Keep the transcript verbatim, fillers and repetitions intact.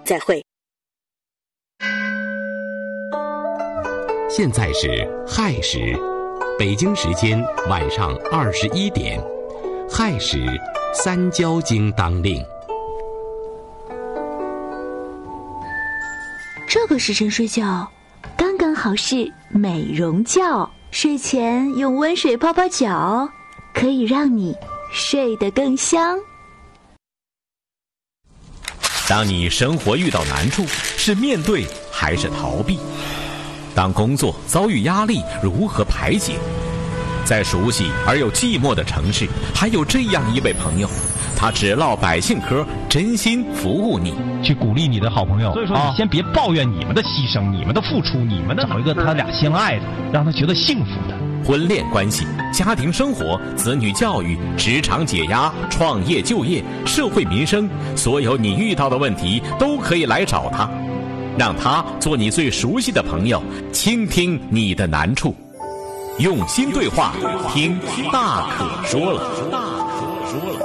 再会。 现在是亥时，北京时间晚上二十一点，亥时三焦经当令。 这个时辰睡觉刚刚好是美容觉，睡前用温水泡泡脚，可以让你睡得更香。 当你生活遇到难处，是面对还是逃避？当工作遭遇压力，如何排解？在熟悉而又寂寞的城市，还有这样一位朋友，他只唠百姓嗑，真心服务你， 去鼓励你的好朋友。所以说，你先别抱怨你们的牺牲、你们的付出、你们的，找一个他俩相爱的，让他觉得幸福的。 婚恋关系、家庭生活、子女教育、职场解压、创业就业、社会民生，所有你遇到的问题都可以来找他，让他做你最熟悉的朋友，倾听你的难处，用心对话，听大可说了。大可说了。